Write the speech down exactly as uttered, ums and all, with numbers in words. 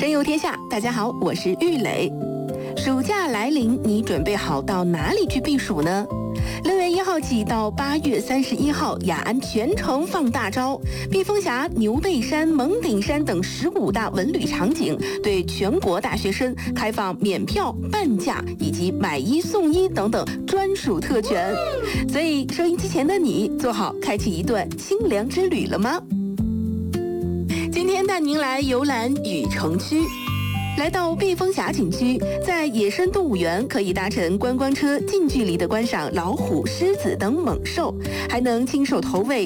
神游天下，大家好，我是玉磊。暑假来临，你准备好到哪里去避暑呢？六月一号起到八月三十一号，雅安全程放大招，避风峡、牛背山、蒙顶山等十五大文旅场景对全国大学生开放免票、半价以及买一送一等等专属特权。所以，收音机前的你，做好开启一段清凉之旅了吗？今天带您来游览雨城区。来到避风峡景区，在野生动物园可以搭乘观光车近距离的观赏老虎、狮子等猛兽，还能亲手投喂